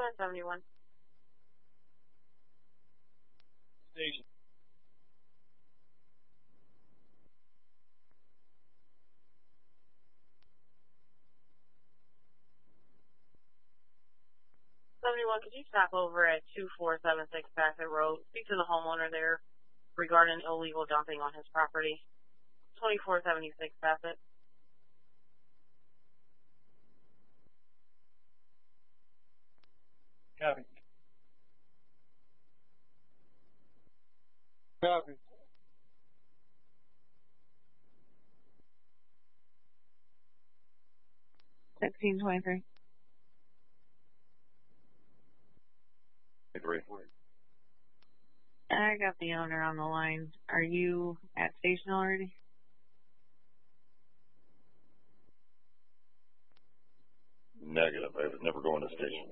71. Station. Could you stop over at 2476 Bassett Road? Speak to the homeowner there regarding illegal dumping on his property. 2476 Bassett. Copy. Copy. $16.23. 3. I got the owner on the line. Are you at station already? Negative. I was never going to station.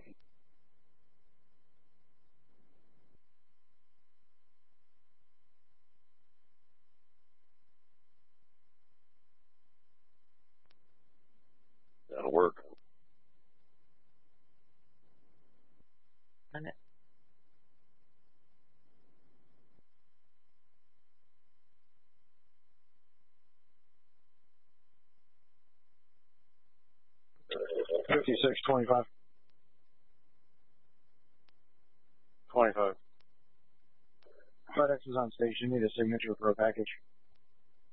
That'll work. On it. $56.25. 25. FedEx is on station. Need a signature for a package.